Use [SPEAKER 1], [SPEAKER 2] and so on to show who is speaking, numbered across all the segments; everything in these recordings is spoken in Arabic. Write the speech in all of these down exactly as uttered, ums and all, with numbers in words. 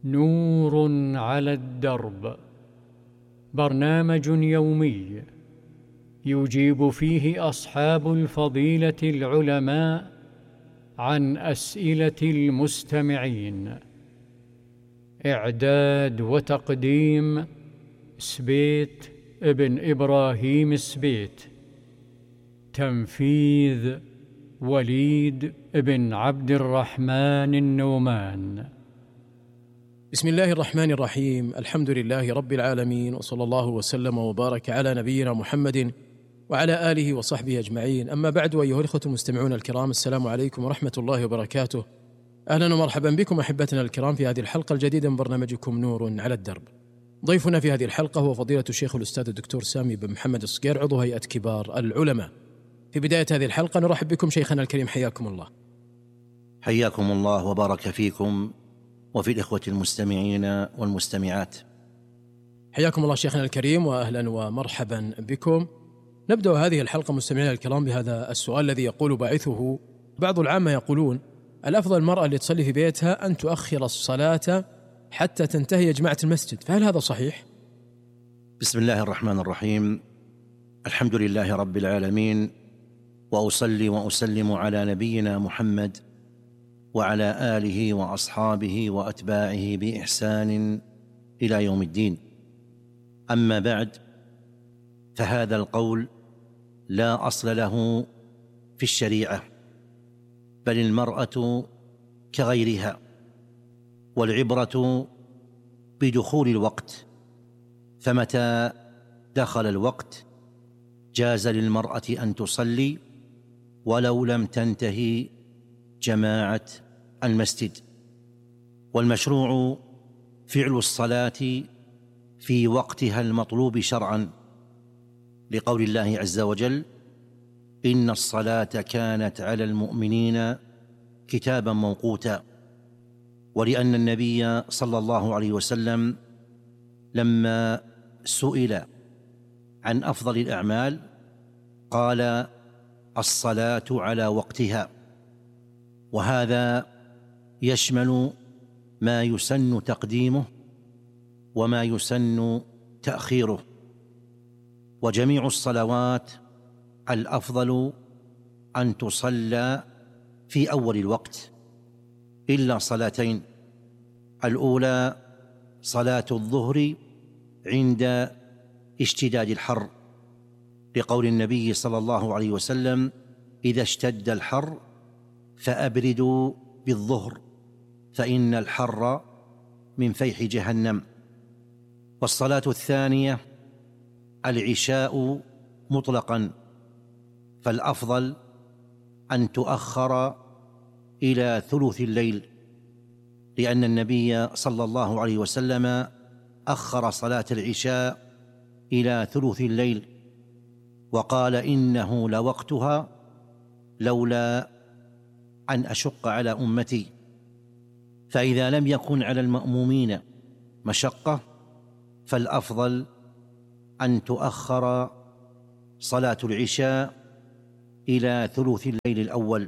[SPEAKER 1] نور على الدرب، برنامج يومي يجيب فيه أصحاب الفضيلة العلماء عن أسئلة المستمعين. إعداد وتقديم سبيت ابن إبراهيم السبيت. تنفيذ وليد ابن عبد الرحمن النومان.
[SPEAKER 2] بسم الله الرحمن الرحيم. الحمد لله رب العالمين، وصلى الله وسلم وبارك على نبينا محمد وعلى آله وصحبه أجمعين. أما بعد، أيها الإخوة المستمعون الكرام، السلام عليكم ورحمة الله وبركاته. أهلا ومرحبا بكم أحبتنا الكرام في هذه الحلقة الجديدة من برنامجكم نور على الدرب. ضيفنا في هذه الحلقة هو فضيلة الشيخ الأستاذ الدكتور سامي بن محمد الصقير، عضو هيئة كبار العلماء. في بداية هذه الحلقة نرحب بكم شيخنا الكريم، حياكم الله.
[SPEAKER 3] حياكم الله وبارك فيكم وفي الإخوة المستمعين والمستمعات.
[SPEAKER 2] حياكم الله شيخنا الكريم، وأهلا ومرحبا بكم. نبدأ هذه الحلقة مستمعينا الكرام بهذا السؤال الذي يقول باعثه: بعض العامة يقولون الأفضل المرأة اللي تصلي في بيتها أن تؤخر الصلاة حتى تنتهي جماعة المسجد، فهل هذا صحيح؟
[SPEAKER 3] بسم الله الرحمن الرحيم. الحمد لله رب العالمين، وأصلي وأسلم على نبينا محمد وعلى آله وأصحابه وأتباعه بإحسان إلى يوم الدين. أما بعد، فهذا القول لا أصل له في الشريعة، بل المرأة كغيرها، والعبرة بدخول الوقت، فمتى دخل الوقت جاز للمرأة أن تصلي ولو لم تنتهي جماعة المسجد. والمشروع فعل الصلاة في وقتها المطلوب شرعا، لقول الله عز وجل: إن الصلاة كانت على المؤمنين كتابا موقوتا. ولأن النبي صلى الله عليه وسلم لما سئل عن أفضل الأعمال قال: الصلاة على وقتها. وهذا يشمل ما يسن تقديمه وما يسن تأخيره. وجميع الصلوات الأفضل أن تصلى في أول الوقت، إلا صلاتين: الأولى صلاة الظهر عند اشتداد الحر، لقول النبي صلى الله عليه وسلم: إذا اشتد الحر فأبردوا بالظهر فإن الحر من فيح جهنم. والصلاة الثانية العشاء مطلقا، فالأفضل أن تؤخر إلى ثلث الليل، لأن النبي صلى الله عليه وسلم أخر صلاة العشاء إلى ثلث الليل، وقال: إنه لوقتها لولا أن أشق على أمتي. فإذا لم يكن على المأمومين مشقة فالأفضل أن تؤخر صلاة العشاء إلى ثلث الليل الأول.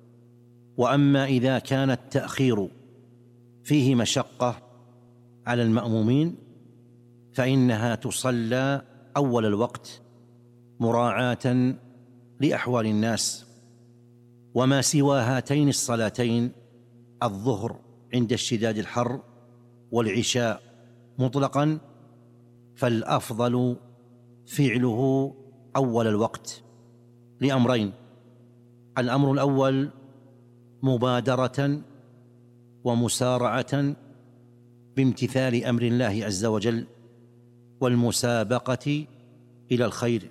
[SPEAKER 3] وأما إذا كان التأخير فيه مشقة على المأمومين فإنها تصلى أول الوقت مراعاة لأحوال الناس. وما سوى هاتين الصلاتين، الظهر عند اشتداد الحر والعشاء مطلقا، فالأفضل فعله أول الوقت لأمرين: الأمر الأول مبادرة ومسارعة بامتثال أمر الله عز وجل والمسابقة إلى الخير.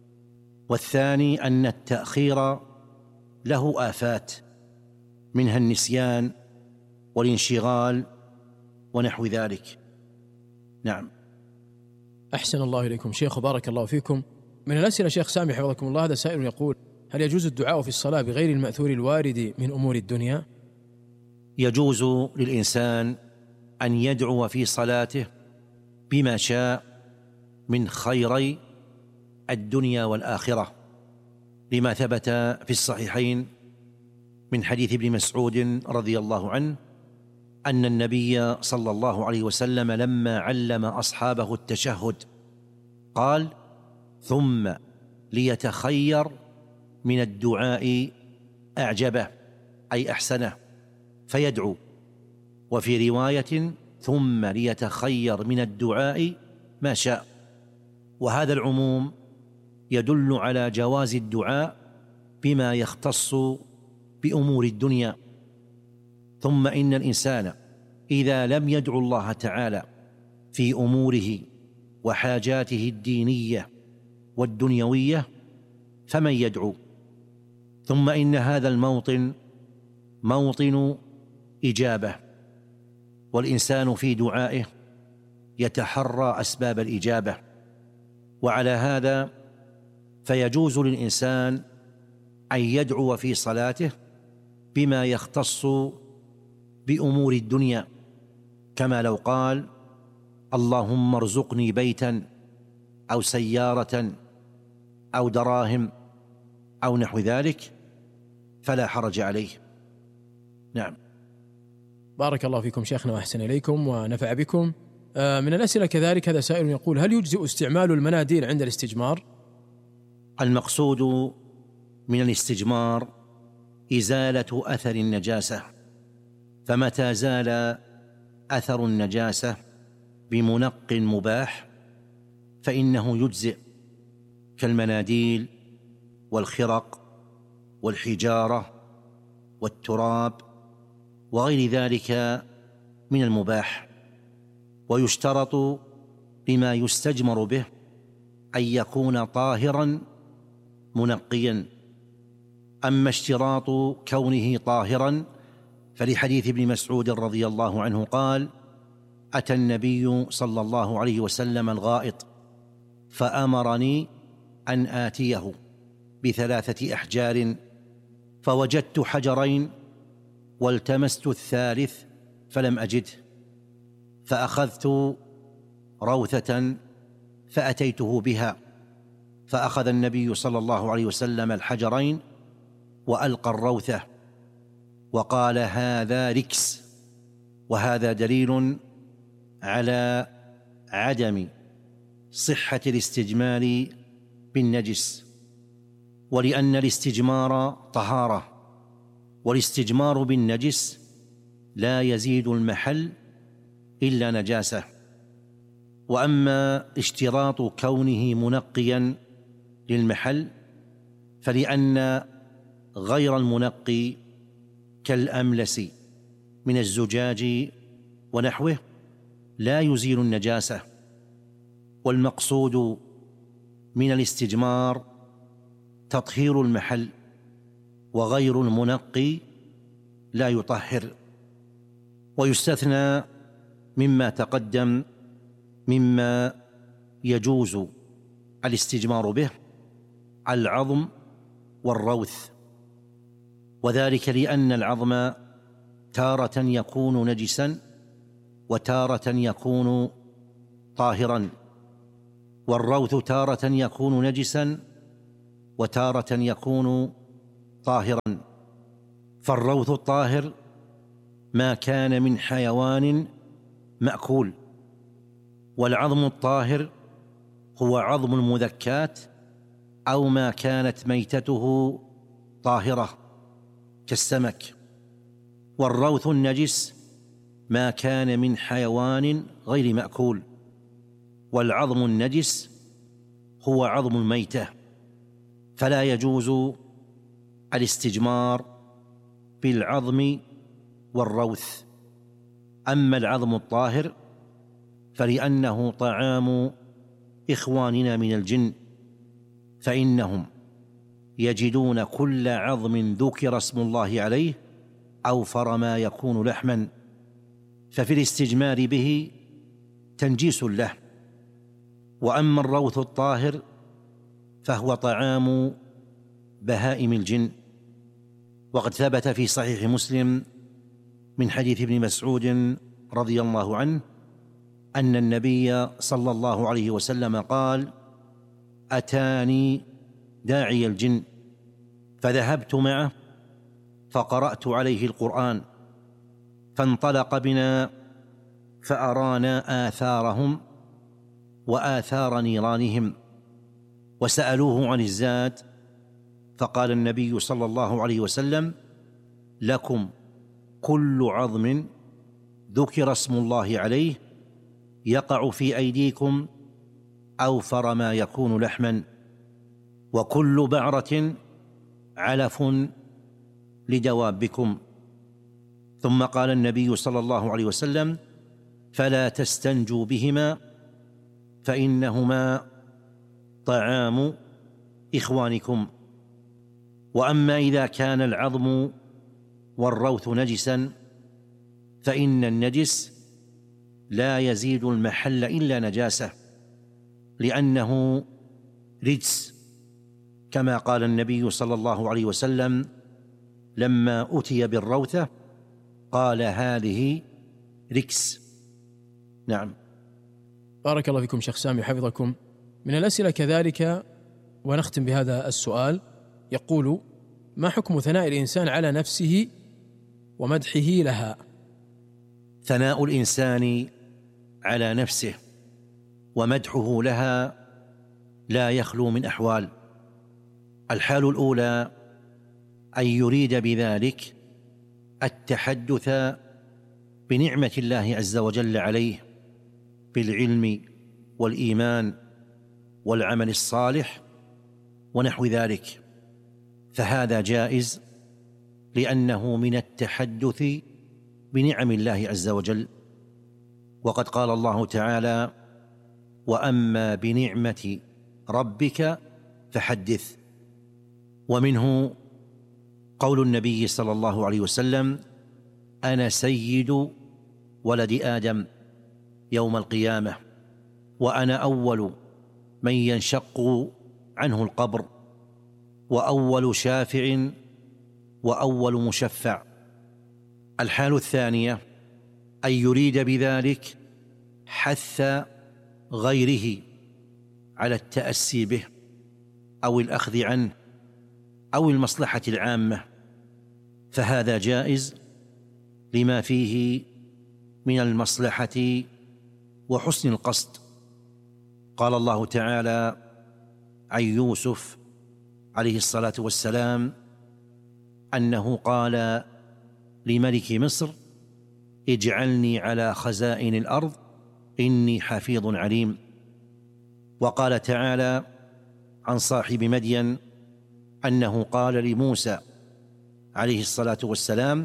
[SPEAKER 3] والثاني أن التأخير له آفات، منها النسيان والانشغال ونحو ذلك. نعم.
[SPEAKER 2] أحسن الله إليكم شيخ وبارك الله فيكم. من الأسئلة شيخ سامي حفظكم الله، هذا سائل يقول: هل يجوز الدعاء في الصلاة بغير المأثور الوارد من أمور الدنيا؟
[SPEAKER 3] يجوز للإنسان أن يدعو في صلاته بما شاء من خيري الدنيا والآخرة، لما ثبت في الصحيحين من حديث ابن مسعود رضي الله عنه أن النبي صلى الله عليه وسلم لما علم أصحابه التشهد قال: ثم ليتخير من الدعاء أعجبه، أي أحسنه، فيدعو. وفي رواية: ثم ليتخير من الدعاء ما شاء. وهذا العموم يدل على جواز الدعاء بما يختص بأمور الدنيا. ثم إن الإنسان إذا لم يدعو الله تعالى في أموره وحاجاته الدينية والدنيوية فمن يدعو؟ ثم إن هذا الموطن موطن إجابة، والإنسان في دعائه يتحرى أسباب الإجابة. وعلى هذا فيجوز للإنسان أن يدعو في صلاته بما يختص بأمور الدنيا، كما لو قال: اللهم ارزقني بيتا أو سيارة أو دراهم أو نحو ذلك، فلا حرج عليه. نعم.
[SPEAKER 2] بارك الله فيكم شيخنا وأحسن إليكم ونفع بكم. آه من الأسئلة كذلك هذا سائل يقول: هل يجزئ استعمال المناديل عند الاستجمار؟
[SPEAKER 3] المقصود من الاستجمار إزالة أثر النجاسة، فمتى زال أثر النجاسة بمنق مباح فإنه يجزئ، كالمناديل والخرق والحجارة والتراب وغير ذلك من المباح. ويشترط لما يستجمر به أن يكون طاهرا منقيا. أما اشتراط كونه طاهرا فلحديث ابن مسعود رضي الله عنه قال: أتى النبي صلى الله عليه وسلم الغائط فأمرني أن آتيه بثلاثة أحجار، فوجدت حجرين والتمست الثالث فلم أجده، فأخذت روثة فأتيته بها، فأخذ النبي صلى الله عليه وسلم الحجرين وألقى الروثة وقال: هذا ركس. وهذا دليل على عدم صحة الاستجمار بالنجس، ولأن الاستجمار طهارة، والاستجمار بالنجس لا يزيد المحل إلا نجاسة. وأما اشتراط كونه منقيا للمحل فلأن غير المنقي كالأملس من الزجاج ونحوه لا يزيل النجاسة. والمقصود من الاستجمار تطهير المحل، وغير المنقي لا يطهر. ويستثنى مما تقدم مما يجوز الاستجمار به العظم والروث، وذلك لأن العظم تارة يكون نجسا وتارة يكون طاهرا، والروث تارة يكون نجسا وتارة يكون طاهرا. فالروث الطاهر ما كان من حيوان مأكول، والعظم الطاهر هو عظم المذكات أو ما كانت ميتته طاهرة كالسمك. والروث النجس ما كان من حيوان غير مأكول، والعظم النجس هو عظم الميتة، فلا يجوز الاستجمار بالعظم والروث. أما العظم الطاهر فلأنه طعام إخواننا من الجن، فإنهم يجدون كل عظم ذكر اسم الله عليه أوفر ما يكون لحما، ففي الاستجمار به تنجيس له. وأما الروث الطاهر فهو طعام بهائم الجن. وقد ثبت في صحيح مسلم من حديث ابن مسعود رضي الله عنه أن النبي صلى الله عليه وسلم قال: أتاني داعي الجن فذهبت معه فقرأت عليه القرآن، فانطلق بنا فأرانا آثارهم وآثار نيرانهم، وسألوه عن الزاد فقال النبي صلى الله عليه وسلم: لكم كل عظم ذكر اسم الله عليه يقع في أيديكم أوفر ما يكون لحما، وكل بعرة علف لدوابكم. ثم قال النبي صلى الله عليه وسلم: فلا تستنجوا بهما فإنهما طعام إخوانكم. وأما إذا كان العظم والروث نجسا فإن النجس لا يزيد المحل إلا نجاسة، لأنه رجس، كما قال النبي صلى الله عليه وسلم لما أتي بالروثة قال: هذه ركس. نعم.
[SPEAKER 2] بارك الله فيكم شيخ سامي حفظكم. من الأسئلة كذلك، ونختم بهذا السؤال، يقول: ما حكم ثناء الإنسان على نفسه ومدحه لها؟
[SPEAKER 3] ثناء الإنسان على نفسه ومدحه لها لا يخلو من أحوال. الحال الأولى أن يريد بذلك التحدث بنعمة الله عز وجل عليه بالعلم والإيمان والعمل الصالح ونحو ذلك، فهذا جائز لأنه من التحدث بنعم الله عز وجل. وقد قال الله تعالى: وأما بنعمة ربك فحدث. ومنه قول النبي صلى الله عليه وسلم: أنا سيد ولد آدم يوم القيامة، وأنا أول من ينشق عنه القبر، وأول شافع وأول مشفع. الحال الثانية أن يريد بذلك حث غيره على التأسي به أو الأخذ عنه أو المصلحة العامة، فهذا جائز لما فيه من المصلحة وحسن القصد. قال الله تعالى عن يوسف عليه الصلاة والسلام أنه قال لملك مصر: اجعلني على خزائن الأرض إني حفيظ عليم. وقال تعالى عن صاحب مدين أنه قال لموسى عليه الصلاة والسلام: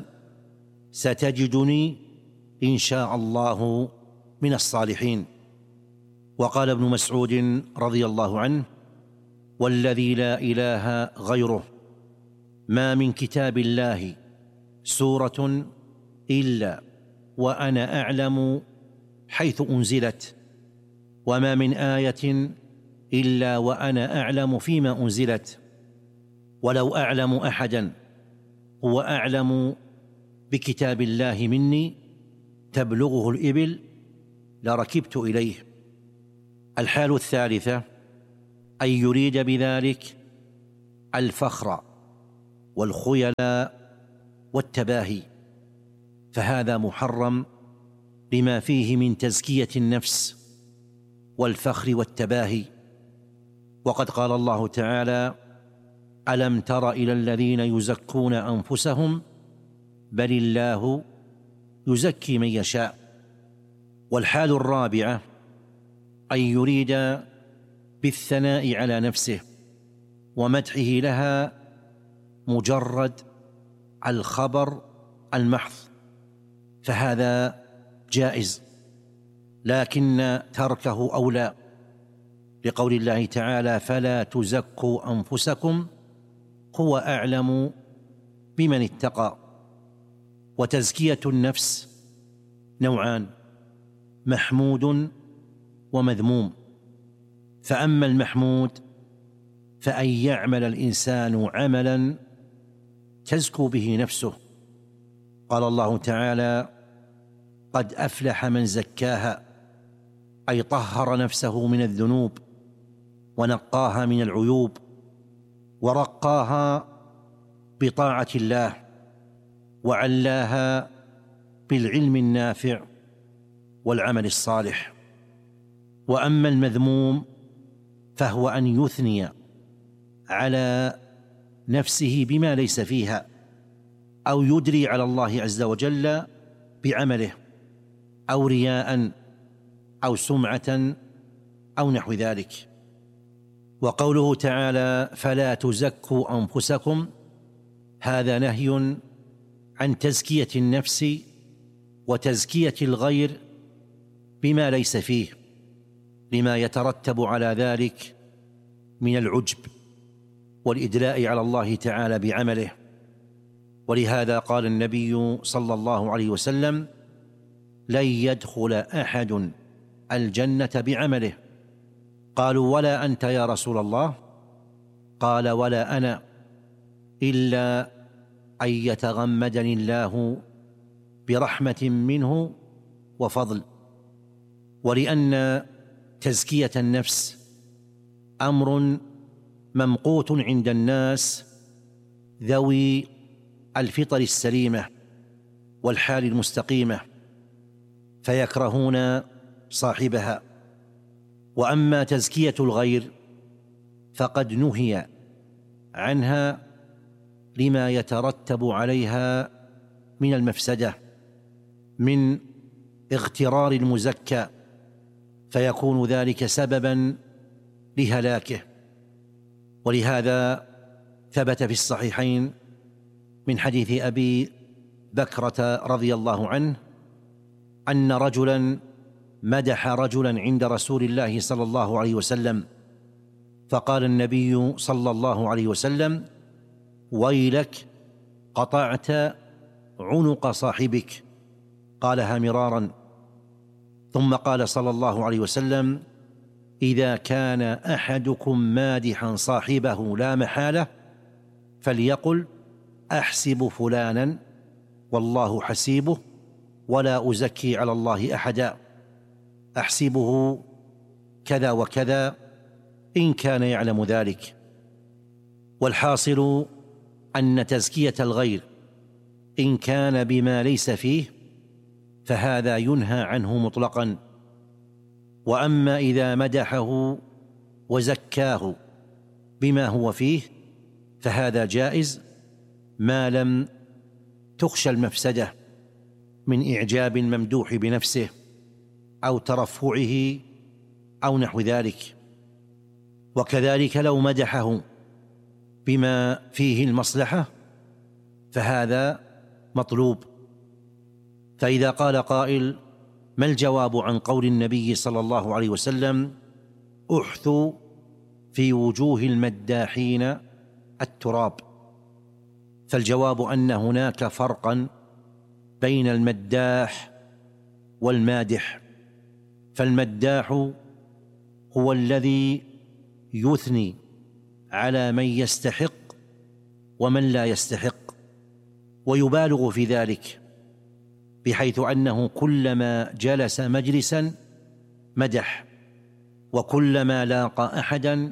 [SPEAKER 3] ستجدني إن شاء الله من الصالحين. وقال ابن مسعود رضي الله عنه: والذي لا إله غيره ما من كتاب الله سورة إلا وأنا أعلم حيث أنزلت، وما من آية إلا وأنا أعلم فيما أنزلت، ولو أعلم أحدا هو أعلم بكتاب الله مني تبلغه الإبل لركبت إليه. الحال الثالثة أن يريد بذلك الفخر والخيلاء والتباهي، فهذا محرم لما فيه من تزكية النفس والفخر والتباهي. وقد قال الله تعالى: ألم تر إلى الذين يزكون أنفسهم بل الله يزكي من يشاء. والحال الرابعة أن يريد بالثناء على نفسه ومدحه لها مجرد الخبر المحض، فهذا جائز، لكن تركه أولى، لقول الله تعالى: فلا تزكوا أنفسكم هو أعلم بمن اتقى. وتزكية النفس نوعان: محمود ومذموم. فأما المحمود فأن يعمل الإنسان عملا تزكو به نفسه. قال الله تعالى: قد أفلح من زكاها، أي طهر نفسه من الذنوب ونقاها من العيوب ورقاها بطاعة الله وعلاها بالعلم النافع والعمل الصالح. وأما المذموم فهو أن يثني على نفسه بما ليس فيها، أو يدري على الله عز وجل بعمله، أو رياء أو سمعة أو نحو ذلك. وقوله تعالى فلا تزكوا أنفسكم، هذا نهي عن تزكية النفس وتزكية الغير بما ليس فيه، لما يترتب على ذلك من العجب والإدلاء على الله تعالى بعمله. ولهذا قال النبي صلى الله عليه وسلم لن يدخل أحد الجنة بعمله. قالوا ولا أنت يا رسول الله؟ قال ولا أنا، إلا أن يتغمدني الله برحمة منه وفضل. ولأن تزكية النفس أمر ممقوت عند الناس ذوي الفطر السليمة والحال المستقيمة، فيكرهون صاحبها. وأما تزكية الغير فقد نهي عنها لما يترتب عليها من المفسدة من اغترار المزكى، فيكون ذلك سببا لهلاكه. ولهذا ثبت في الصحيحين من حديث أبي بكرة رضي الله عنه أن رجلا مدح رجلا عند رسول الله صلى الله عليه وسلم، فقال النبي صلى الله عليه وسلم ويلك قطعت عنق صاحبك، قالها مرارا. ثم قال صلى الله عليه وسلم إذا كان أحدكم مادحا صاحبه لا محالة فليقل أحسب فلانا والله حسيبه ولا أزكي على الله أحدا، أحسبه كذا وكذا إن كان يعلم ذلك. والحاصل أن تزكية الغير إن كان بما ليس فيه فهذا ينهى عنه مطلقا. وأما إذا مدحه وزكاه بما هو فيه فهذا جائز ما لم تخشى المفسدة من إعجاب الممدوح بنفسه أو ترفعه أو نحو ذلك. وكذلك لو مدحه بما فيه المصلحة فهذا مطلوب. فإذا قال قائل ما الجواب عن قول النبي صلى الله عليه وسلم احثوا في وجوه المداحين التراب؟ فالجواب أن هناك فرقا بين المداح والمادح. فالمداح هو الذي يثني على من يستحق ومن لا يستحق، ويبالغ في ذلك بحيث أنه كلما جلس مجلسا مدح، وكلما لاقى أحدا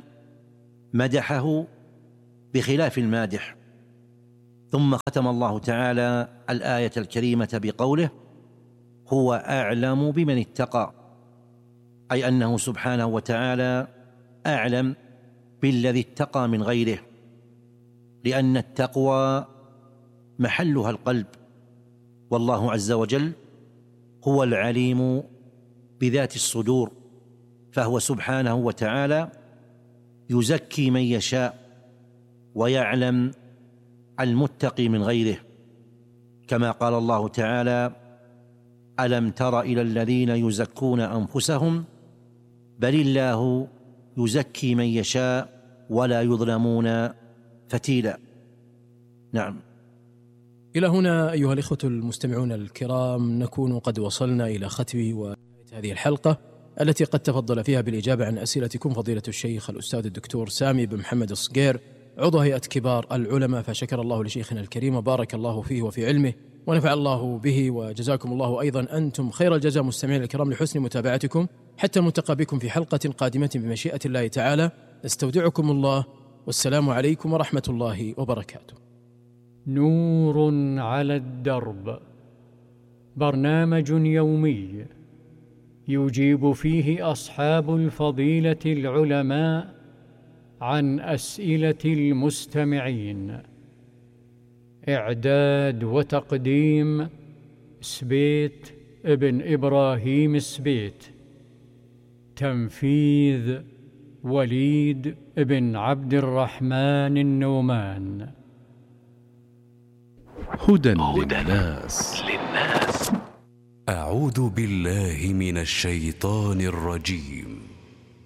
[SPEAKER 3] مدحه بخلاف المادح. ثم ختم الله تعالى الآية الكريمة بقوله هو أعلم بمن اتقى، أي أنه سبحانه وتعالى أعلم بالذي اتقى من غيره، لأن التقوى محلها القلب، والله عز وجل هو العليم بذات الصدور، فهو سبحانه وتعالى يزكي من يشاء ويعلم المتقي من غيره، كما قال الله تعالى ألم تر إلى الذين يزكون أنفسهم بل الله يزكي من يشاء ولا يظلمون فتيلا. نعم.
[SPEAKER 2] إلى هنا أيها الإخوة المستمعون الكرام نكون قد وصلنا إلى ختم ونهاية هذه الحلقة التي قد تفضل فيها بالإجابة عن أسئلتكم فضيلة الشيخ الأستاذ الدكتور سامي بن محمد الصقير عضو هيئة كبار العلماء، فشكر الله لشيخنا الكريم وبارك الله فيه وفي علمه ونفع الله به، وجزاكم الله أيضا أنتم خير الجزاء مستمعين الكرام لحسن متابعتكم. حتى نلتقي بكم في حلقة قادمة بمشيئة الله تعالى، استودعكم الله والسلام عليكم ورحمة الله وبركاته.
[SPEAKER 1] نور على الدرب برنامج يومي يجيب فيه أصحاب الفضيلة العلماء عن أسئلة المستمعين. إعداد وتقديم سبيت ابن إبراهيم السبيت. تنفيذ وليد بن عبد الرحمن النومان.
[SPEAKER 4] هدى للناس. أعوذ بالله من الشيطان الرجيم.